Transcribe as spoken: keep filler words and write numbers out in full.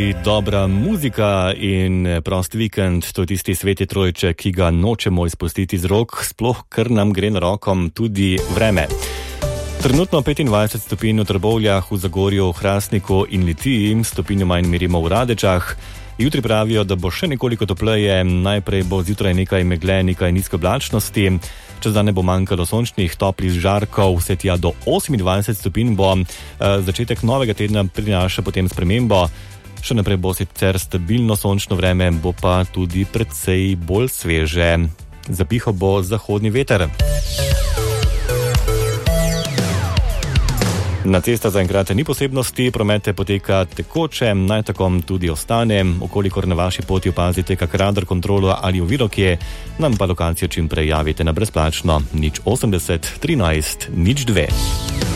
Dobra muzika in prost vikend, to je tisti sveti trojček, ki ga nočemo izpustiti z rok, sploh ker nam gre na rokom tudi vreme. Trenutno petindvajset stopinj v Trbovljah, v Zagorju, v Hrastniku in Litiji, stopinjo manj merimo v Radečah. Jutri pravijo, da bo še nekoliko topleje, najprej bo zjutraj nekaj megle, nekaj nizke oblačnosti, čez dan ne bo manjkalo sončnih, toplih žarkov, vse tja do osemindvajset stopinj bo. Začetek novega tedna prinaša potem spremembo. Še naprej bo sicer stabilno sončno vreme, bo pa tudi precej bolj sveže. Zapihal bo zahodni veter. Na cesta zaenkrat ni posebnosti, promet poteka tekoče, naj tako tudi ostane. Okolikor na vaši poti opazite kak radar kontrolo ali oviro kje, nam pa lokacijo čim prej javite na brezplačno nič osemdeset trinajst nič dve.